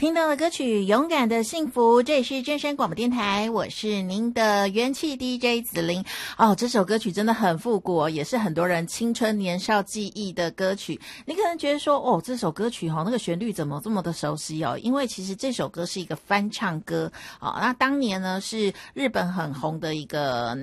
听到的歌曲《勇敢的幸福》，这里是真声广播电台，我是您的元气 DJ 子琳。这首歌曲真的很复古，也是很多人青春年少记忆的歌曲。你可能觉得说，这首歌曲那个旋律怎么这么的熟悉因为其实这首歌是一个翻唱歌那当年呢是日本很红的一个